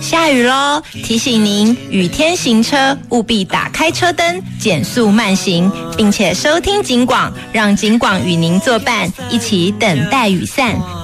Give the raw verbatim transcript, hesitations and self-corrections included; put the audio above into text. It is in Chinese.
下雨咯，提醒您雨天行车务必打开车灯，减速慢行，并且收听警广，让警广与您作伴，一起等待雨散。